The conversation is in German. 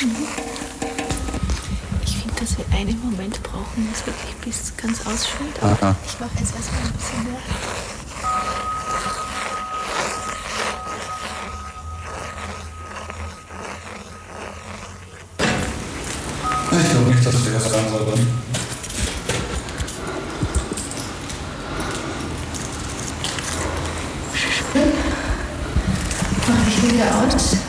Ich finde, dass wir einen Moment brauchen, bis wirklich bis ganz ausschwimmt. Aber ich mache jetzt erstmal ein bisschen mehr. Ich glaube nicht, dass wir das sein sollten. Mach ich wieder aus.